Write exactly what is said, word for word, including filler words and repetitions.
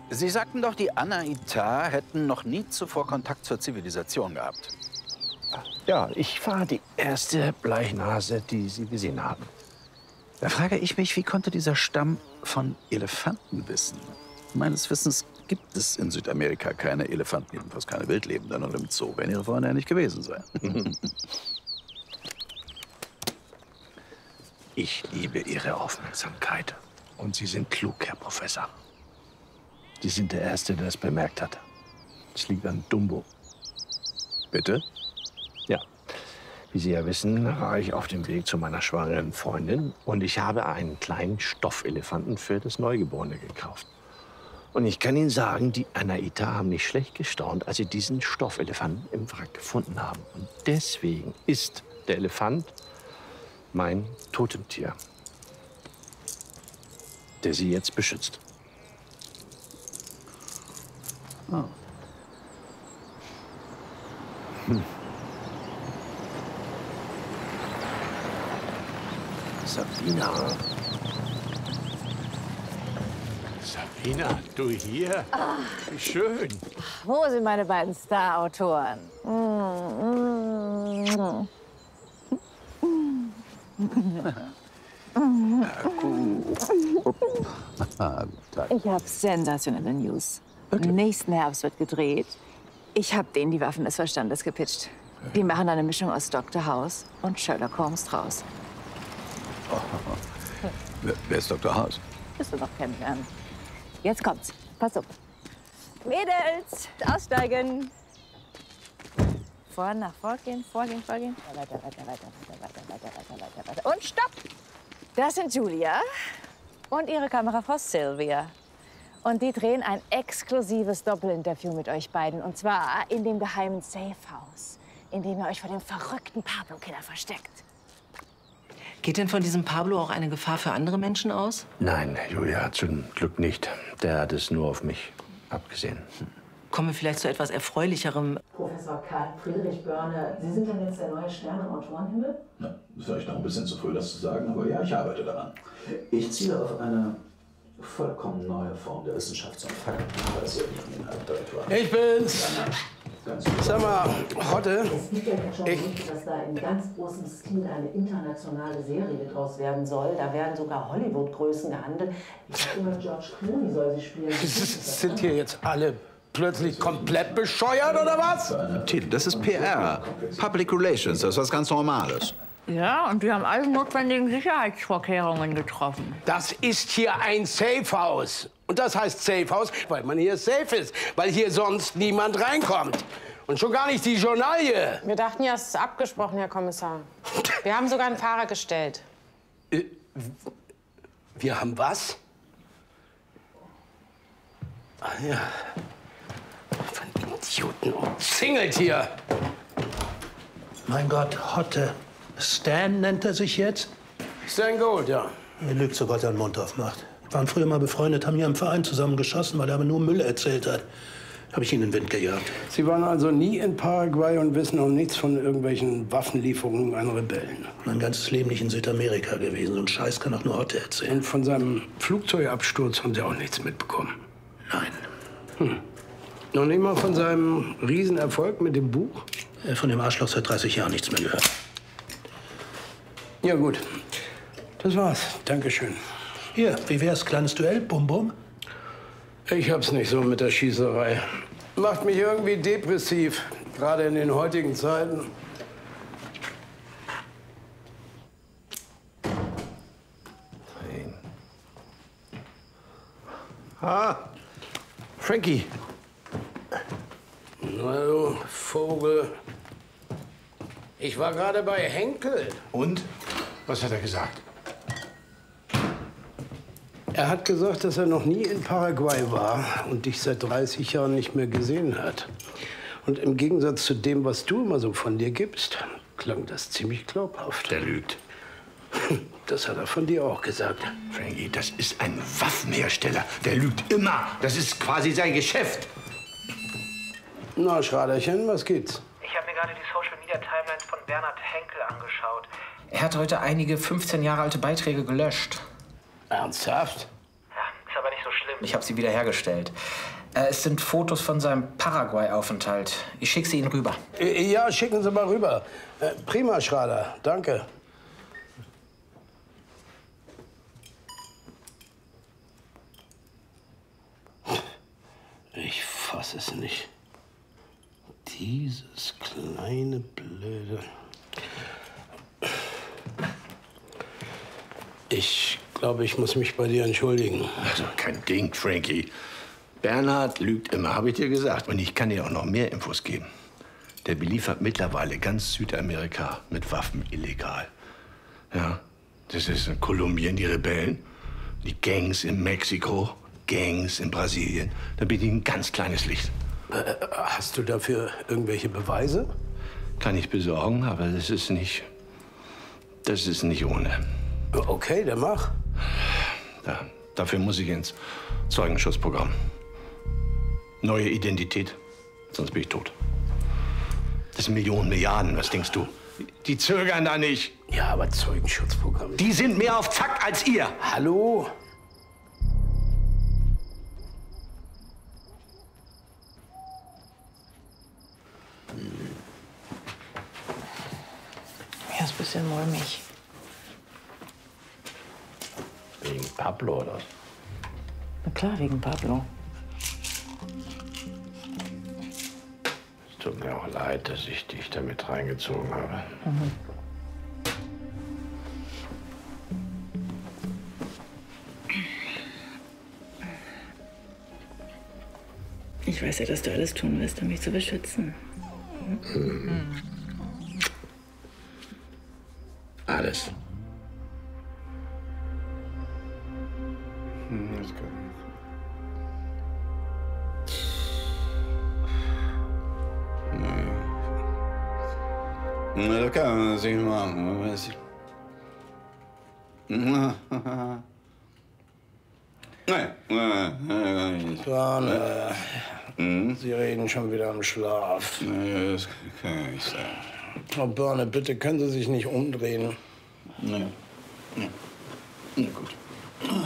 Sie sagten doch, die Anaita hätten noch nie zuvor Kontakt zur Zivilisation gehabt. Ja, ich war die erste Bleichnase, die Sie gesehen haben. Da frage ich mich, wie konnte dieser Stamm von Elefanten wissen? Meines Wissens gibt es in Südamerika keine Elefanten, jedenfalls keine Wildlebenden. Und im Zoo werden ihre Freunde ja nicht gewesen sein. Ich liebe Ihre Aufmerksamkeit. Und Sie sind klug, Herr Professor. Sie sind der Erste, der es bemerkt hat. Es liegt an Dumbo. Bitte? Ja. Wie Sie ja wissen, war ich auf dem Weg zu meiner schwangeren Freundin. Und ich habe einen kleinen Stoffelefanten für das Neugeborene gekauft. Und ich kann Ihnen sagen, die Anaita haben nicht schlecht gestaunt, als sie diesen Stoffelefanten im Wrack gefunden haben. Und deswegen ist der Elefant mein Totemtier, der Sie jetzt beschützt. Oh. Hm. Sabina. Sabina, du hier? Ach. Wie schön. Wo sind meine beiden Star-Autoren? Ich habe sensationelle News. Im nächsten Herbst wird gedreht. Ich habe denen die Waffen des Verstandes gepitcht. Die machen eine Mischung aus Doktor House und Sherlock Holmes draus. Oh. Wer, wer ist Doktor House? Wirst du noch kennenlernen. Jetzt kommt's. Pass auf. Mädels, aussteigen. Vor, nach vorgehen, vorgehen, vorgehen. Weiter, weiter, weiter, weiter, weiter, weiter, weiter, weiter, weiter. Und stopp! Das sind Julia und ihre Kamerafrau Sylvia. Und die drehen ein exklusives Doppelinterview mit euch beiden. Und zwar in dem geheimen Safe House, in dem ihr euch vor dem verrückten Pablo-Killer versteckt. Geht denn von diesem Pablo auch eine Gefahr für andere Menschen aus? Nein, Julia, zum Glück nicht. Der hat es nur auf mich abgesehen. Kommen wir vielleicht zu etwas Erfreulicherem. Professor Karl Friedrich Börne, Sie sind dann jetzt der neue Stern im Autorenhimmel? Ja, ist vielleicht noch ein bisschen zu früh, das zu sagen, aber ja, ich arbeite daran. Ich ziele auf eine vollkommen neue Form der Wissenschafts- und Faktenbasierten Inhaltsdirektor. Ich bin's. Sag mal, Hotte. Es gibt ja schon Gerüchte, dass da in ganz großem Stil eine internationale Serie draus werden soll. Da werden sogar Hollywood-Größen gehandelt. Ich habe gehört, George Clooney soll sie spielen. Sind hier jetzt alle plötzlich komplett bescheuert, oder was? Titel, das ist P R. Public Relations, das ist was ganz Normales. Ja, und wir haben alle notwendigen Sicherheitsvorkehrungen getroffen. Das ist hier ein Safehouse. Und das heißt Safehouse, weil man hier safe ist. Weil hier sonst niemand reinkommt. Und schon gar nicht die Journalie. Wir dachten ja, es ist abgesprochen, Herr Kommissar. Wir haben sogar einen Fahrer gestellt. Äh, wir haben was? Ah ja. Von Idioten umzingelt hier. Mein Gott, Hotte. Stan nennt er sich jetzt? Stan Gold, ja. Er lügt, sobald er den Mund aufmacht. Wir waren früher mal befreundet, haben hier im Verein zusammen geschossen, weil er aber nur Müll erzählt hat. Habe ich ihn in den Wind gejagt. Sie waren also nie in Paraguay und wissen auch nichts von irgendwelchen Waffenlieferungen an Rebellen? Mein ganzes Leben nicht in Südamerika gewesen. So einen Scheiß kann auch nur Hotte erzählen. Und von seinem Flugzeugabsturz haben Sie auch nichts mitbekommen? Nein. Hm. Noch nicht mal von seinem Riesenerfolg mit dem Buch? Von dem Arschloch seit dreißig Jahren nichts mehr gehört. Ja, gut. Das war's. Dankeschön. Hier, wie wär's? Kleines Duell? Bum, bum? Ich hab's nicht so mit der Schießerei. Macht mich irgendwie depressiv, gerade in den heutigen Zeiten. Nein. Ah, Frankie. Na du Vogel. Ich war gerade bei Henkel. Und? Was hat er gesagt? Er hat gesagt, dass er noch nie in Paraguay war und dich seit dreißig Jahren nicht mehr gesehen hat. Und im Gegensatz zu dem, was du immer so von dir gibst, klang das ziemlich glaubhaft. Der lügt. Das hat er von dir auch gesagt. Frankie, das ist ein Waffenhersteller. Der lügt immer. Das ist quasi sein Geschäft. Na, Schraderchen, was gibt's? Ich habe mir gerade die Social-Media-Timelines von Bernhard Henkel angeschaut. Er hat heute einige fünfzehn Jahre alte Beiträge gelöscht. Ernsthaft? Ja, ist aber nicht so schlimm. Ich habe sie wiederhergestellt. Äh, es sind Fotos von seinem Paraguay-Aufenthalt. Ich schicke sie Ihnen rüber. Ja, schicken Sie mal rüber. Äh, prima, Schrader. Danke. Ich fass es nicht. Dieses kleine blöde... Ich glaube, ich muss mich bei dir entschuldigen. Also kein Ding, Frankie. Bernhard lügt immer, habe ich dir gesagt. Und ich kann dir auch noch mehr Infos geben. Der beliefert mittlerweile ganz Südamerika mit Waffen illegal. Ja, das ist in Kolumbien die Rebellen, die Gangs in Mexiko, Gangs in Brasilien. Da bin ich ein ganz kleines Licht. Äh, hast du dafür irgendwelche Beweise? Kann ich besorgen, aber das ist nicht... Das ist nicht ohne. Okay, dann mach. Ja, dafür muss ich ins Zeugenschutzprogramm. Neue Identität, sonst bin ich tot. Das sind Millionen, Milliarden, was denkst du? Die zögern da nicht. Ja, aber Zeugenschutzprogramm... Die sind mehr auf Zack als ihr. Hallo? Mir ist ein bisschen mulmig. Wegen Pablo, oder? Na klar, wegen Pablo. Es tut mir auch leid, dass ich dich damit reingezogen habe. Mhm. Ich weiß ja, dass du alles tun wirst, um mich zu beschützen. Mhm. Alles. Hm, das kann ich. Na, das kann man nicht machen, weiß ich. Nein, nein, nein, nicht. Börne, Hm? Sie reden schon wieder im Schlaf. Nee, das kann ja nicht sein. Frau Börne, bitte können Sie sich nicht umdrehen. Nee. Nee. Na gut.